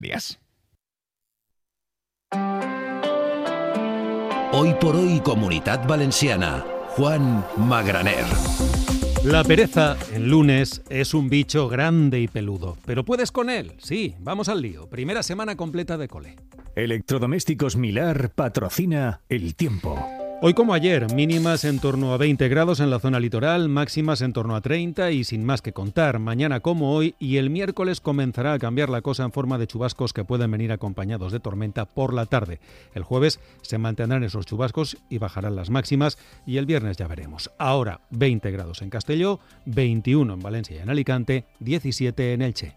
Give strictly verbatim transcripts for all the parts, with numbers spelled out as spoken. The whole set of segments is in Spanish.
Días. Hoy por hoy, Comunitat Valenciana. Juan Magraner. La pereza, en lunes, es un bicho grande y peludo. Pero puedes con él, sí. Vamos al lío. Primera semana completa de cole. Electrodomésticos Milar patrocina El Tiempo. Hoy como ayer, mínimas en torno a veinte grados en la zona litoral, máximas en torno a treinta y sin más que contar. Mañana como hoy y el miércoles comenzará a cambiar la cosa en forma de chubascos que pueden venir acompañados de tormenta por la tarde. El jueves se mantendrán esos chubascos y bajarán las máximas y el viernes ya veremos. Ahora veinte grados en Castelló, veintiuno en Valencia y en Alicante, diecisiete en Elche.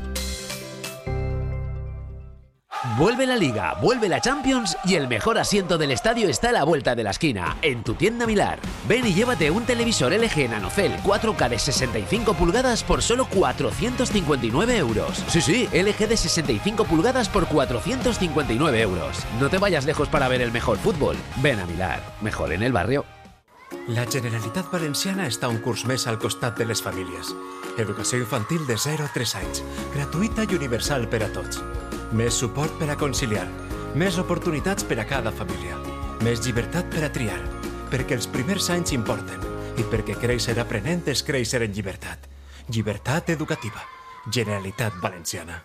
Vuelve la Liga, vuelve la Champions y el mejor asiento del estadio está a la vuelta de la esquina, en tu tienda Milar. Ven y llévate un televisor L G Nanocell cuatro K de sesenta y cinco pulgadas por solo cuatrocientos cincuenta y nueve euros. Sí, sí, L G de sesenta y cinco pulgadas por cuatrocientos cincuenta y nueve euros. No te vayas lejos para ver el mejor fútbol. Ven a Milar, mejor en el barrio. La Generalitat Valenciana està un curs més al costat de les famílies. Educació infantil de zero a tres anys, gratuïta i universal per a tots. Més suport per a conciliar, més oportunitats per a cada família, més llibertat per a triar, perquè els primers anys importen i perquè créixer aprenent és créixer en llibertat. Llibertat educativa. Generalitat Valenciana.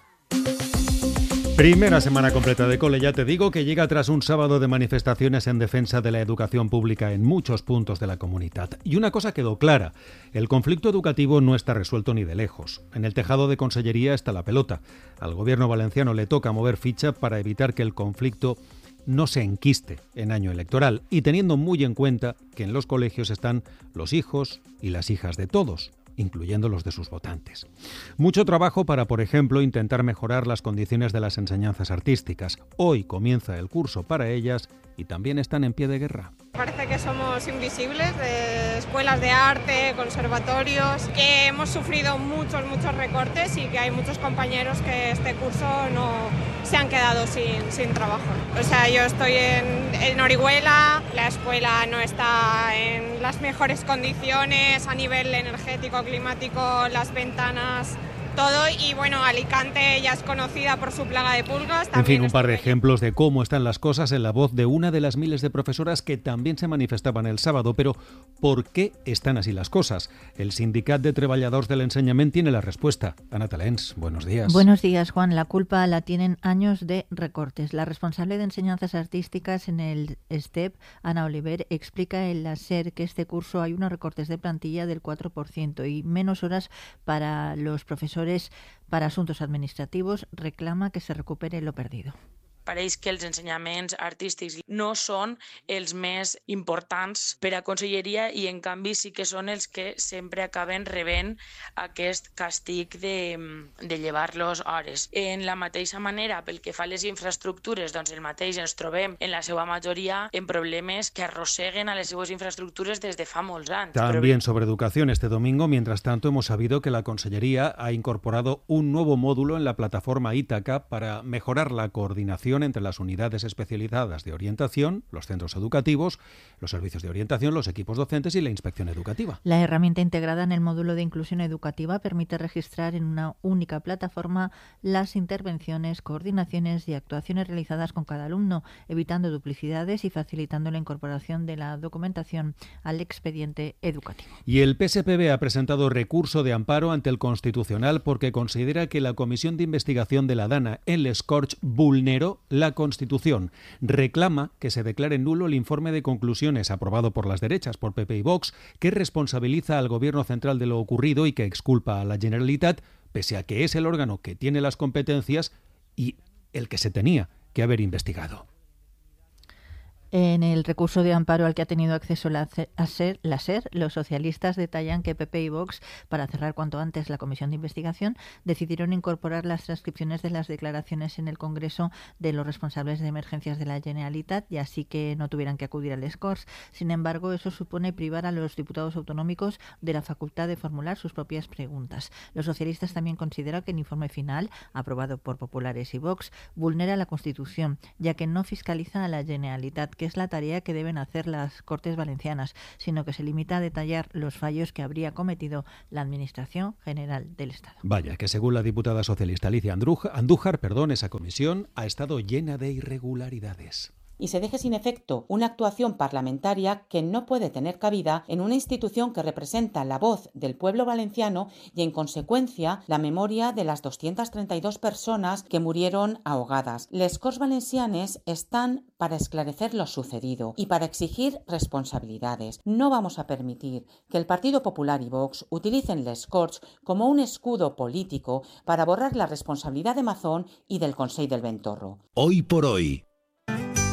Primera semana completa de cole, ya te digo, que llega tras un sábado de manifestaciones en defensa de la educación pública en muchos puntos de la comunidad. Y una cosa quedó clara, el conflicto educativo no está resuelto ni de lejos. En el tejado de Consellería está la pelota. Al gobierno valenciano le toca mover ficha para evitar que el conflicto no se enquiste en año electoral y teniendo muy en cuenta que en los colegios están los hijos y las hijas de todos, incluyendo los de sus votantes. Mucho trabajo para, por ejemplo, intentar mejorar las condiciones de las enseñanzas artísticas. Hoy comienza el curso para ellas y también están en pie de guerra. Parece que somos invisibles, de escuelas de arte, conservatorios, que hemos sufrido muchos, muchos recortes y que hay muchos compañeros que este curso no se han quedado sin, sin trabajo. O sea, yo estoy en, en Orihuela, la escuela no está en las mejores condiciones a nivel energético, climático, las ventanas, todo, y bueno, Alicante ya es conocida por su plaga de pulgas. En fin, un par de ejemplos de cómo están las cosas en la voz de una de las miles de profesoras que también se manifestaban el sábado. Pero, ¿por qué están así las cosas? El Sindicat de Treballadors del Ensenyament tiene la respuesta. Ana Talens, buenos días. Buenos días, Juan. La culpa la tienen años de recortes. La responsable de enseñanzas artísticas en el S T E P, Ana Oliver, explica en la SER que este curso hay unos recortes de plantilla del cuatro por ciento y menos horas para los profesores para asuntos administrativos. Reclama que se recupere lo perdido. Pareix que els ensenyaments artístics no són els més importants per a conselleria i en canvi sí que són els que sempre acaben rebent aquest castig de, de llevar-los hores. En la mateixa manera, pel que fa a les infraestructures, doncs el mateix ens trobem en la seva majoria en problemes que arrosseguen a les seues infraestructures des de fa molts anys. También sobre educación este domingo, mientras tanto, hemos sabido que la Consellería ha incorporado un nuevo módulo en la plataforma Ítaca para mejorar la coordinación entre las unidades especializadas de orientación, los centros educativos, los servicios de orientación, los equipos docentes y la inspección educativa. La herramienta integrada en el módulo de inclusión educativa permite registrar en una única plataforma las intervenciones, coordinaciones y actuaciones realizadas con cada alumno, evitando duplicidades y facilitando la incorporación de la documentación al expediente educativo. Y el P S P B ha presentado recurso de amparo ante el Constitucional porque considera que la Comisión de Investigación de la Dana en Les Corts vulneró la Constitución. Reclama que se declare nulo el informe de conclusiones aprobado por las derechas, por P P y Vox, que responsabiliza al Gobierno central de lo ocurrido y que exculpa a la Generalitat, pese a que es el órgano que tiene las competencias y el que se tenía que haber investigado. En el recurso de amparo al que ha tenido acceso la SER, la SER, los socialistas detallan que P P y Vox, para cerrar cuanto antes la comisión de investigación, decidieron incorporar las transcripciones de las declaraciones en el Congreso de los responsables de emergencias de la Generalitat y así que no tuvieran que acudir al Corts. Sin embargo, eso supone privar a los diputados autonómicos de la facultad de formular sus propias preguntas. Los socialistas también consideran que el informe final, aprobado por populares y Vox, vulnera la Constitución, ya que no fiscaliza a la Generalitat, que es la tarea que deben hacer las Cortes Valencianas, sino que se limita a detallar los fallos que habría cometido la Administración General del Estado. Vaya, que según la diputada socialista Alicia Andújar, perdón, esa comisión ha estado llena de irregularidades. Y se deje sin efecto una actuación parlamentaria que no puede tener cabida en una institución que representa la voz del pueblo valenciano y, en consecuencia, la memoria de las doscientas treinta y dos personas que murieron ahogadas. Les Corts Valencianes están para esclarecer lo sucedido y para exigir responsabilidades. No vamos a permitir que el Partido Popular y Vox utilicen les Corts como un escudo político para borrar la responsabilidad de Mazón y del Consell del Ventorro. Hoy por hoy,